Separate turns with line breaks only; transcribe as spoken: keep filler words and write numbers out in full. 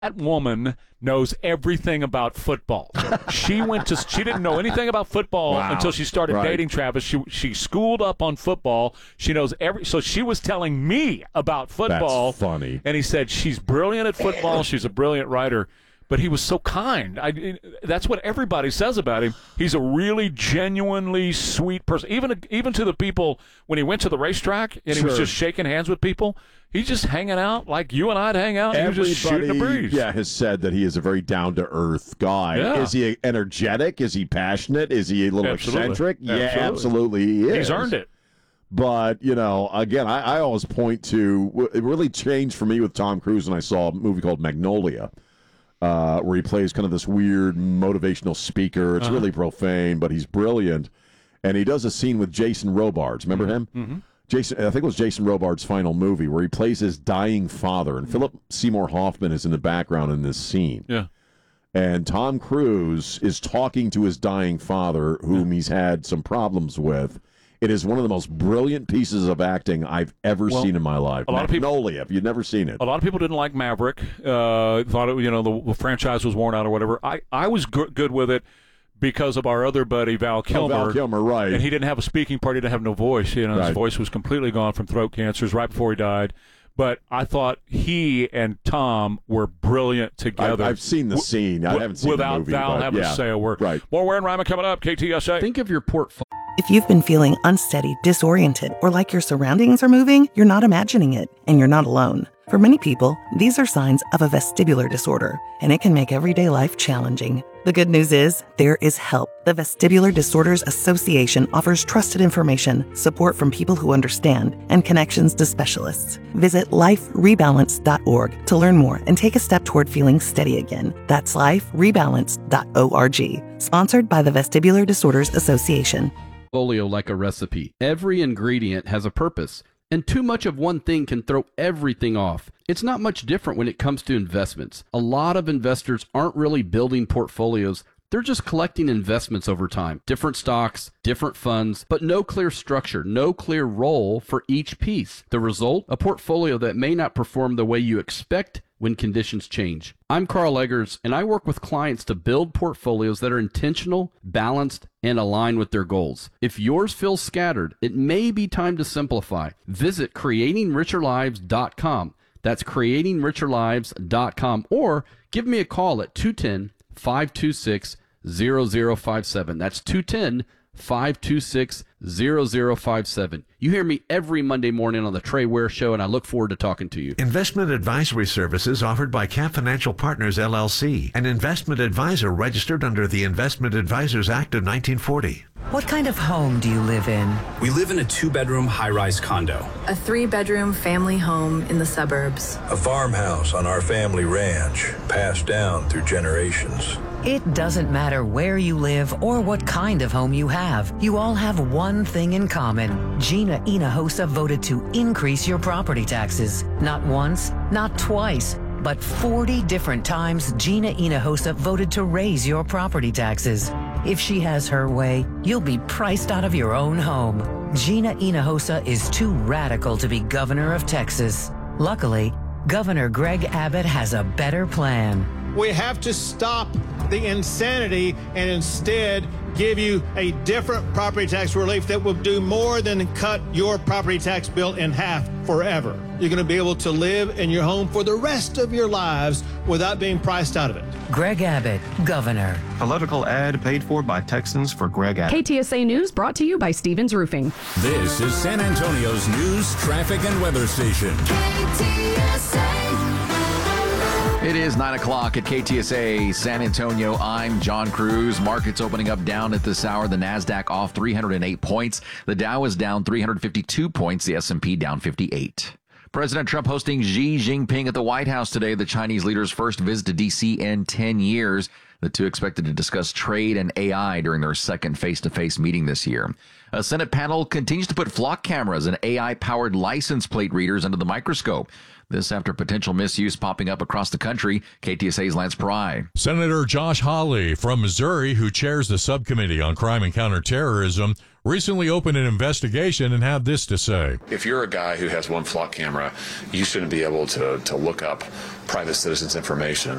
That woman knows everything about football. She went to she didn't know anything about football
wow.
until she started
right.
dating Travis. She she schooled up on football. She knows every so she was telling me about football.
That's funny.
And he said she's brilliant at football. She's a brilliant writer. But he was so kind. I, that's what everybody says about him. He's a really genuinely sweet person. Even even to the people when he went to the racetrack and
sure.
he was just shaking hands with people, he's just hanging out like you and I'd hang out. He was just shooting a breeze.
Yeah, has said that he is a very down-to-earth guy.
Yeah.
Is he energetic? Is he passionate? Is he a little
absolutely.
eccentric?
Absolutely.
Yeah, absolutely he is.
He's earned it.
But, you know, again, I, I always point to, it really changed for me with Tom Cruise when I saw a movie called Magnolia. Uh, where he plays kind of this weird motivational speaker. It's uh-huh. really profane, but he's brilliant. And he does a scene with Jason Robards. Remember him?
Mm-hmm.
Jason, I think it was Jason Robards' final movie, where he plays his dying father. And Philip Seymour Hoffman is in the background in this scene.
Yeah.
And Tom Cruise is talking to his dying father, whom yeah. he's had some problems with. It is one of the most brilliant pieces of acting I've ever well, seen in my life.
A lot
Magnolia,
of people,
if you've never seen it.
A lot of people didn't like Maverick. Uh, thought it, you know the, the franchise was worn out or whatever. I, I was good, good with it because of our other buddy Val Kilmer.
Oh, Val Kilmer, right?
And he didn't have a speaking part. He didn't have no voice. You know,
right.
his voice was completely gone from throat cancers right before he died. But I thought he and Tom were brilliant together.
I've, I've seen the scene. I haven't seen
without
the movie.
Val
but,
having
yeah.
to say a word.
Right.
More Warren Ryman coming up. K T S A.
Think of your portfolio.
If you've been feeling unsteady, disoriented, or like your surroundings are moving, you're not imagining it, and you're not alone. For many people, these are signs of a vestibular disorder, and it can make everyday life challenging. The good news is, there is help. The Vestibular Disorders Association offers trusted information, support from people who understand, and connections to specialists. Visit life rebalance dot org to learn more and take a step toward feeling steady again. That's life rebalance dot org. Sponsored by the Vestibular Disorders Association.
Portfolio like a recipe. Every ingredient has a purpose, and too much of one thing can throw everything off. It's not much different when it comes to investments. A lot of investors aren't really building portfolios. They're just collecting investments over time. Different stocks, different funds, but no clear structure, no clear role for each piece. The result? A portfolio that may not perform the way you expect when conditions change. I'm Carl Eggers, and I work with clients to build portfolios that are intentional, balanced, and aligned with their goals. If yours feels scattered, it may be time to simplify. Visit creating richer lives dot com. That's creating richer lives dot com, or give me a call at two one zero, five two six, zero zero five seven. That's two one zero, five two six, zero zero five seven. You hear me every Monday morning on the Trey Ware Show, and I look forward to talking to you.
Investment advisory services offered by Cap Financial Partners, L L C, an investment advisor registered under the Investment Advisors Act of nineteen forty.
What kind of home do you live in?
We live in a two-bedroom high-rise condo.
A three-bedroom family home in the suburbs.
A farmhouse on our family ranch, passed down through generations.
It doesn't matter where you live or what kind of home you have. You all have one thing in common. Gina Hinojosa voted to increase your property taxes. Not once, not twice, but forty different times Gina Hinojosa voted to raise your property taxes. If she has her way, you'll be priced out of your own home. Gina Hinojosa is too radical to be governor of Texas. Luckily, Governor Greg Abbott has a better plan.
We have to stop the insanity and instead give you a different property tax relief that will do more than cut your property tax bill in half forever. You're going to be able to live in your home for the rest of your lives without being priced out of it.
Greg Abbott, Governor.
Political ad paid for by Texans for Greg Abbott.
K T S A News brought to you by Stevens Roofing.
This is San Antonio's news, traffic, and weather station. K T S A.
It is nine o'clock at K T S A San Antonio. I'm John Cruz. Markets opening up down at this hour. The NASDAQ off three hundred eight points. The Dow is down three hundred fifty-two points. The S and P down fifty-eight. President Trump hosting Xi Jinping at the White House today, the Chinese leader's first visit to D C in ten years. The two expected to discuss trade and A I during their second face-to-face meeting this year. A Senate panel continues to put flock cameras and A I-powered license plate readers under the microscope. This after potential misuse popping up across the country. K T S A's Lance Pry.
Senator Josh Hawley from Missouri, who chairs the subcommittee on crime and counterterrorism, recently opened an investigation and had this to say.
If you're a guy who has one flock camera, you shouldn't be able to, to look up private citizens' information